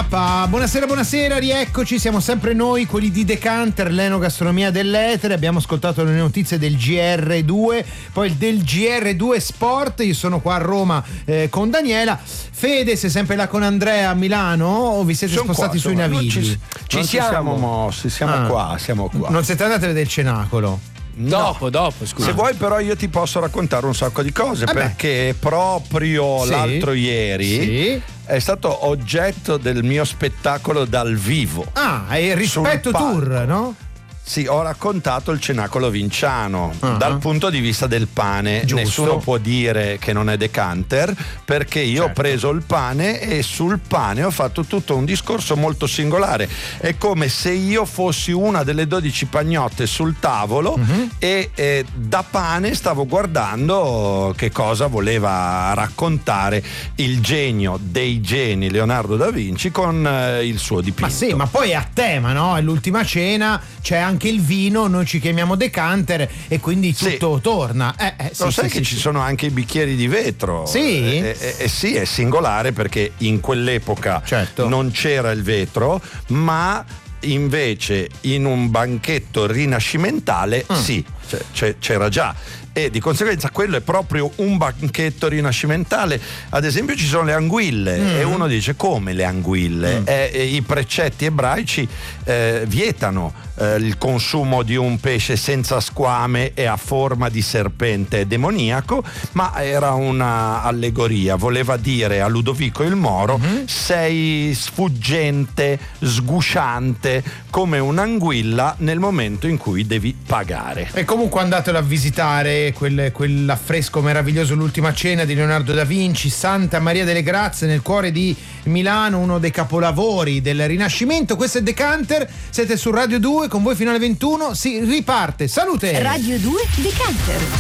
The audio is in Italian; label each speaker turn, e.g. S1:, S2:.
S1: Buonasera, rieccoci, siamo sempre noi, quelli di Decanter, l'enogastronomia dell'etere. Abbiamo ascoltato le notizie del GR2, poi del GR2 Sport. Io sono qua a Roma con Daniela. Fede, sei sempre là con Andrea a Milano o vi siete spostati sui Navigli?
S2: Ci siamo mossi, siamo qua.
S1: Non siete andati a vedere il cenacolo?
S2: Dopo, scusa. Se vuoi però io ti posso raccontare un sacco di cose, perché proprio l'altro ieri è stato oggetto del mio spettacolo dal vivo.
S1: E Rispetto Tour, no?
S2: Sì, ho raccontato il cenacolo vinciano dal punto di vista del pane.
S1: Giusto.
S2: Nessuno può dire che non è Decanter, perché io ho preso il pane e sul pane ho fatto tutto un discorso molto singolare. È come se io fossi una delle 12 pagnotte sul tavolo e da pane stavo guardando che cosa voleva raccontare il genio dei geni Leonardo da Vinci con il suo dipinto.
S1: Ma sì, ma poi è a tema, no? È l'ultima cena, c'è anche il vino, noi ci chiamiamo Decanter e quindi tutto torna.
S2: Sai che ci sono anche i bicchieri di vetro?
S1: Sì?
S2: Sì, è singolare perché in quell'epoca non c'era il vetro, ma invece in un banchetto rinascimentale c'era già. E di conseguenza quello è proprio un banchetto rinascimentale. Ad esempio ci sono le anguille e uno dice: come le anguille? I precetti ebraici vietano il consumo di un pesce senza squame e a forma di serpente demoniaco, ma era una allegoria, voleva dire a Ludovico il Moro: sei sfuggente, sgusciante come un'anguilla nel momento in cui devi pagare.
S1: E comunque andatelo a visitare quell'affresco meraviglioso, l'ultima cena di Leonardo da Vinci, Santa Maria delle Grazie nel cuore di Milano, uno dei capolavori del Rinascimento. Questo è Decanter, siete su Radio 2, con voi fino alle 21, si riparte. Salute!
S3: Radio 2 Decanter.